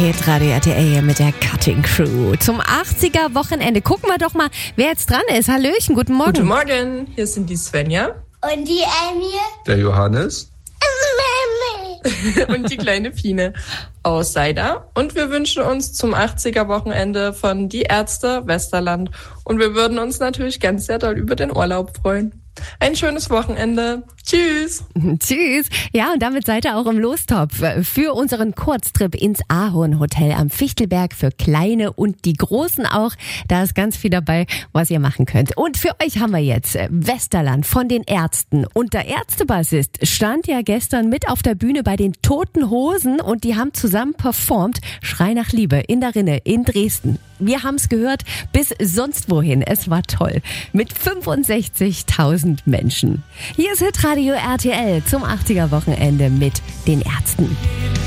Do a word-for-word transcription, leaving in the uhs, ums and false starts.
Hitradio R T L hier mit der Cutting Crew. Zum achtziger-Wochenende. Gucken wir doch mal, wer jetzt dran ist. Hallöchen, guten Morgen. Guten Morgen, hier sind die Svenja. Und die Emil. Der Johannes. Und die kleine Pine aus Seida. Und wir wünschen uns zum achtziger-Wochenende von Die Ärzte Westerland. Und wir würden uns natürlich ganz sehr doll über den Urlaub freuen. Ein schönes Wochenende. Tschüss. Tschüss. Ja, und damit seid ihr auch im Lostopf für unseren Kurztrip ins Ahorn-Hotel am Fichtelberg für Kleine und die Großen auch. Da ist ganz viel dabei, was ihr machen könnt. Und für euch haben wir jetzt Westerland von den Ärzten. Und der Ärztebassist stand ja gestern mit auf der Bühne bei den Toten Hosen und die haben zusammen performt Schrei nach Liebe in der Rinne in Dresden. Wir haben es gehört bis sonst wohin. Es war toll. Mit fünfundsechzigtausend Menschen. Hier ist Hitradio R T L zum achtziger-Wochenende mit den Ärzten.